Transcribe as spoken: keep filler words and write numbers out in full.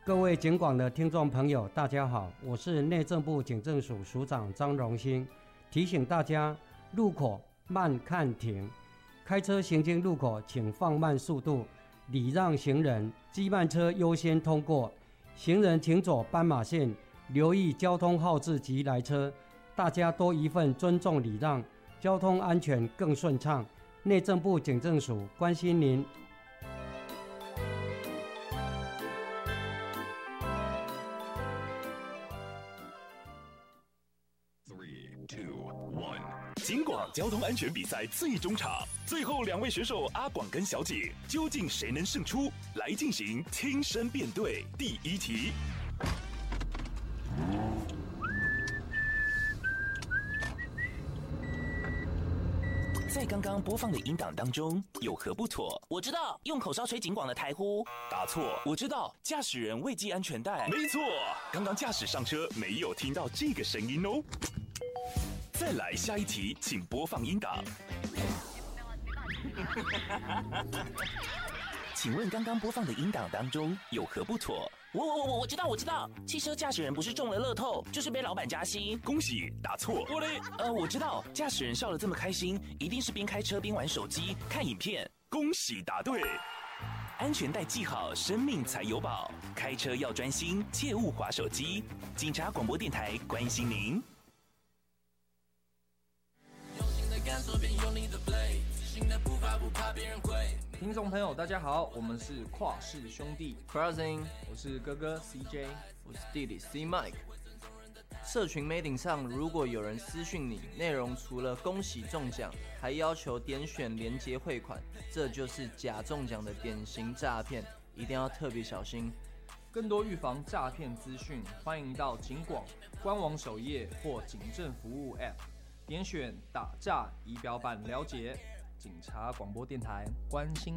各位警广的听众朋友，大家好，我是内政部警政署署长张荣兴。提醒大家，路口慢看停，开车行经路口请放慢速度，礼让行人，机慢车优先通过。行人请走斑马线，留意交通号志及来车，大家多一份尊重礼让，交通安全更顺畅。内政部警政署关心您。 警广交通安全比赛最终场，最后两位选手阿广跟小姐，究竟谁能胜出？来进行听声辨对。第一题，在刚刚播放的音档当中有何不妥？ 我知道，用口哨吹警广的台呼。 答错。 我知道，驾驶人未系安全带。 没错，刚刚驾驶上车没有听到这个声音哦。再来下一题，请播放音档。请问刚刚播放的音档当中有何不妥？ 我我我我知道我知道，汽车驾驶人不是中了乐透，就是被老板加薪。 恭喜，答错。 我嘞，呃，我知道，驾驶人笑得这么开心，一定是边开车边玩手机看影片。 恭喜，答对。安全带系好，生命才有保。开车要专心，切勿滑手机。警察广播电台关心您。 听众朋友大家好，我们是跨世兄弟 Crossing， 我是哥哥 C J， 我是弟弟 C Mike。社群媒体上如果有人私讯你，内容除了恭喜中奖，还要求点选连结汇款，这就是假中奖的典型诈骗，一定要特别小心。 更多预防诈骗资讯，欢迎到警广官网首页或警政服务 App 点选打诈仪表板了解。警察广播电台关心